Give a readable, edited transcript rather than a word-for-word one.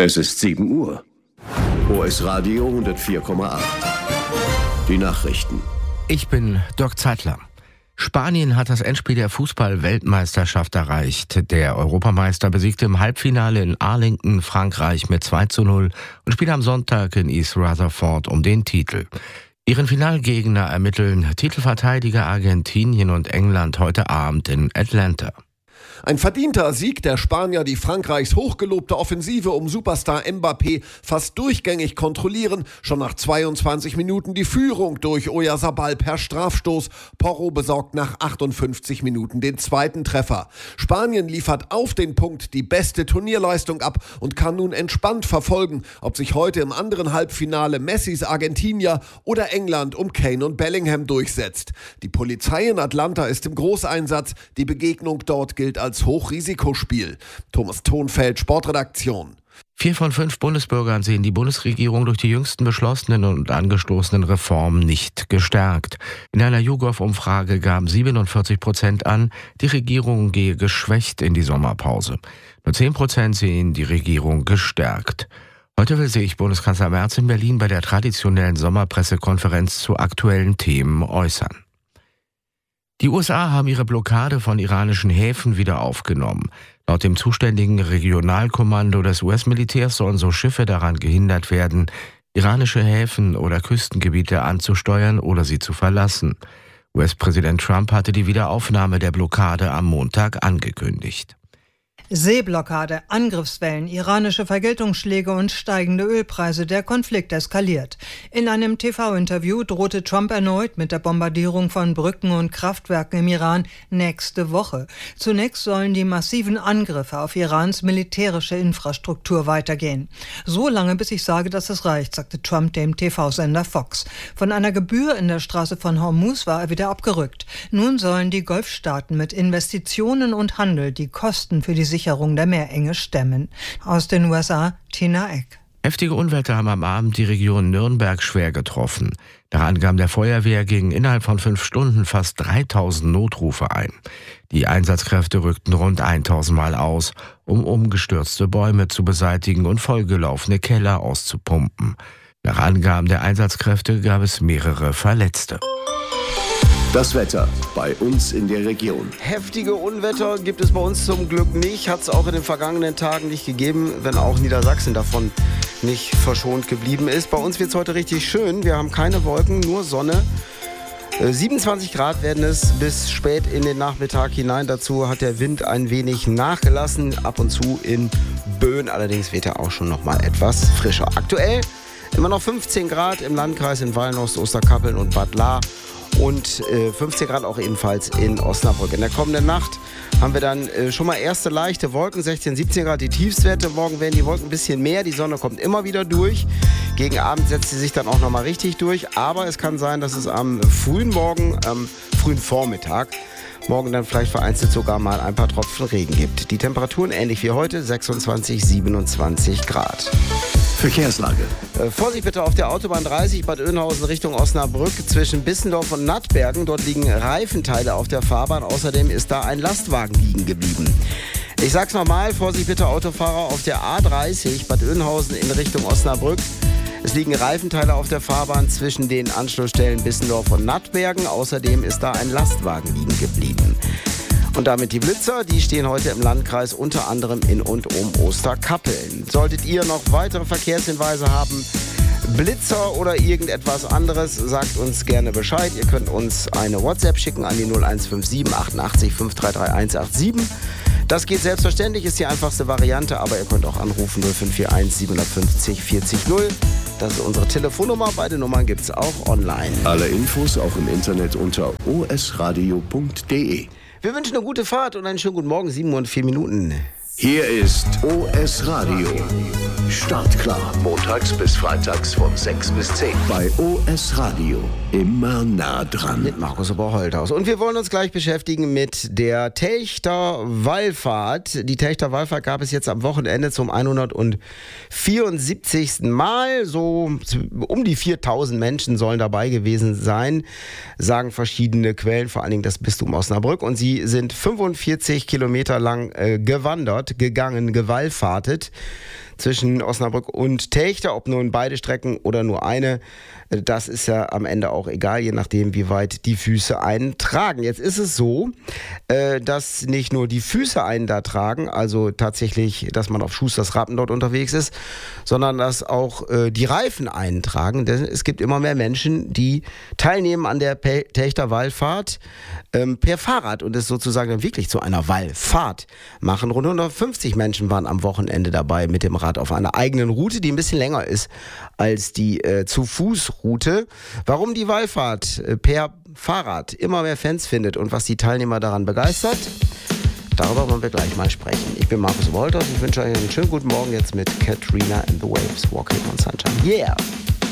Es ist 7 Uhr. OS Radio 104,8. Die Nachrichten. Ich bin Dirk Zeitler. Spanien hat das Endspiel der Fußball-Weltmeisterschaft erreicht. Der Europameister besiegte im Halbfinale in Arlington Frankreich mit 2:0 und spielt am Sonntag in East Rutherford um den Titel. Ihren Finalgegner ermitteln Titelverteidiger Argentinien und England heute Abend in Atlanta. Ein verdienter Sieg der Spanier, die Frankreichs hochgelobte Offensive um Superstar Mbappé fast durchgängig kontrollieren. Schon nach 22 Minuten die Führung durch Oyarzabal per Strafstoß. Porro besorgt nach 58 Minuten den zweiten Treffer. Spanien liefert auf den Punkt die beste Turnierleistung ab und kann nun entspannt verfolgen, ob sich heute im anderen Halbfinale Messis Argentinier oder England um Kane und Bellingham durchsetzt. Die Polizei in Atlanta ist im Großeinsatz. Die Begegnung dort gilt als Hochrisikospiel. Thomas Thonfeld, Sportredaktion. 4 von 5 Bundesbürgern sehen die Bundesregierung durch die jüngsten beschlossenen und angestoßenen Reformen nicht gestärkt. In einer YouGov-Umfrage gaben 47% an, die Regierung gehe geschwächt in die Sommerpause. Nur 10% sehen die Regierung gestärkt. Heute will sich Bundeskanzler Merz in Berlin bei der traditionellen Sommerpressekonferenz zu aktuellen Themen äußern. Die USA haben ihre Blockade von iranischen Häfen wieder aufgenommen. Laut dem zuständigen Regionalkommando des US-Militärs sollen so Schiffe daran gehindert werden, iranische Häfen oder Küstengebiete anzusteuern oder sie zu verlassen. US-Präsident Trump hatte die Wiederaufnahme der Blockade am Montag angekündigt. Seeblockade, Angriffswellen, iranische Vergeltungsschläge und steigende Ölpreise. Der Konflikt eskaliert. In einem TV-Interview drohte Trump erneut mit der Bombardierung von Brücken und Kraftwerken im Iran nächste Woche. Zunächst sollen die massiven Angriffe auf Irans militärische Infrastruktur weitergehen. So lange, bis ich sage, dass es reicht, sagte Trump dem TV-Sender Fox. Von einer Gebühr in der Straße von Hormuz war er wieder abgerückt. Nun sollen die Golfstaaten mit Investitionen und Handel die Kosten für die Sicherung der Meerenge stemmen. Aus den USA, Tina Eck. Heftige Unwetter haben am Abend die Region Nürnberg schwer getroffen. Nach Angaben der Feuerwehr gingen innerhalb von 5 Stunden fast 3000 Notrufe ein. Die Einsatzkräfte rückten rund 1000 Mal aus, um umgestürzte Bäume zu beseitigen und vollgelaufene Keller auszupumpen. Nach Angaben der Einsatzkräfte gab es mehrere Verletzte. Das Wetter bei uns in der Region. Heftige Unwetter gibt es bei uns zum Glück nicht. Hat es auch in den vergangenen Tagen nicht gegeben, wenn auch Niedersachsen davon nicht verschont geblieben ist. Bei uns wird es heute richtig schön. Wir haben keine Wolken, nur Sonne. 27 Grad werden es bis spät in den Nachmittag hinein. Dazu hat der Wind ein wenig nachgelassen. Ab und zu in Böen. Allerdings wird er auch schon noch mal etwas frischer. Aktuell immer noch 15 Grad im Landkreis in Walnost, Osterkappeln und Bad Lahr. Und 15 Grad auch ebenfalls in Osnabrück. In der kommenden Nacht haben wir dann schon mal erste leichte Wolken, 16, 17 Grad die Tiefstwerte. Morgen werden die Wolken ein bisschen mehr, die Sonne kommt immer wieder durch. Gegen Abend setzt sie sich dann auch noch mal richtig durch. Aber es kann sein, dass es am frühen Morgen, am frühen Vormittag, morgen dann vielleicht vereinzelt sogar mal ein paar Tropfen Regen gibt. Die Temperaturen ähnlich wie heute, 26, 27 Grad. Verkehrslage. Vorsicht bitte auf der Autobahn 30 Bad Oeynhausen Richtung Osnabrück zwischen Bissendorf und Nattbergen. Dort liegen Reifenteile auf der Fahrbahn. Außerdem ist da ein Lastwagen liegen geblieben. Ich sag's nochmal, Vorsicht bitte Autofahrer auf der A30 Bad Oeynhausen in Richtung Osnabrück. Es liegen Reifenteile auf der Fahrbahn zwischen den Anschlussstellen Bissendorf und Nattbergen. Außerdem ist da ein Lastwagen liegen geblieben. Und damit die Blitzer, die stehen heute im Landkreis unter anderem in und um Osterkappeln. Solltet ihr noch weitere Verkehrshinweise haben, Blitzer oder irgendetwas anderes, sagt uns gerne Bescheid. Ihr könnt uns eine WhatsApp schicken an die 0157 88 533 187. Das geht selbstverständlich, ist die einfachste Variante, aber ihr könnt auch anrufen 0541 750 40 0. Das ist unsere Telefonnummer, beide Nummern gibt es auch online. Alle Infos auch im Internet unter osradio.de. Wir wünschen eine gute Fahrt und einen schönen guten Morgen, 7 und 4 Minuten. Hier ist OS Radio. Startklar. Montags bis freitags von 6 bis 10. Bei OS Radio. Immer nah dran. Mit Markus Oberholthaus. Und wir wollen uns gleich beschäftigen mit der Telchter Wallfahrt. Die Telchter Wallfahrt gab es jetzt am Wochenende zum 174. Mal. So um die 4000 Menschen sollen dabei gewesen sein, sagen verschiedene Quellen, vor allen Dingen das Bistum Osnabrück. Und sie sind 45 Kilometer lang gewandert, gegangen, gewallfahrtet. zwischen Osnabrück und Techter, ob nun beide Strecken oder nur eine. Das ist ja am Ende auch egal, je nachdem, wie weit die Füße einen tragen. Jetzt ist es so, dass nicht nur die Füße einen da tragen, also tatsächlich, dass man auf Schusters Rappen dort unterwegs ist, sondern dass auch die Reifen einen tragen. Denn es gibt immer mehr Menschen, die teilnehmen an der Techter Wallfahrt per Fahrrad und es sozusagen dann wirklich zu einer Wallfahrt machen. Rund 150 Menschen waren am Wochenende dabei mit dem Rad auf einer eigenen Route, die ein bisschen länger ist als die Zu-Fuß-Route. Warum die Wallfahrt per Fahrrad immer mehr Fans findet und was die Teilnehmer daran begeistert, darüber wollen wir gleich mal sprechen. Ich bin Markus Wolters, ich wünsche euch einen schönen guten Morgen jetzt mit Katrina and the Waves, Walking on Sunshine. Yeah!